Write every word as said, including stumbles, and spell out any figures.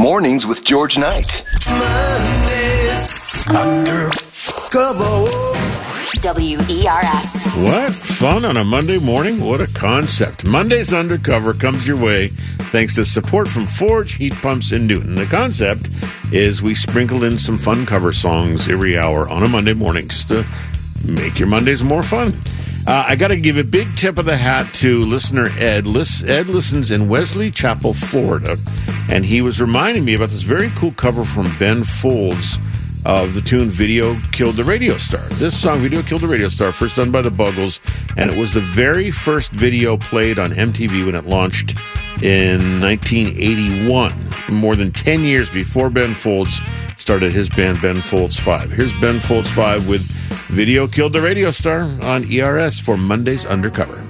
Mornings with George Knight. Mondays Undercover. W E R S. What? Fun on a Monday morning? What a concept. Monday's Undercover comes your way thanks to support from Forge Heat Pumps in Newton. The concept is we sprinkle in some fun cover songs every hour on a Monday morning just to make your Mondays more fun. Uh, I got to give a big tip of the hat to listener Ed. Lis- Ed listens in Wesley Chapel, Florida, and he was reminding me about this very cool cover from Ben Folds of the tune Video Killed the Radio Star. This song, Video Killed the Radio Star, first done by the Buggles, and it was the very first video played on M T V when it launched in nineteen eighty-one, more than ten years before Ben Folds started his band Ben Folds five. Here's Ben Folds five with Video Killed the Radio Star on E R S for Monday's Undercover.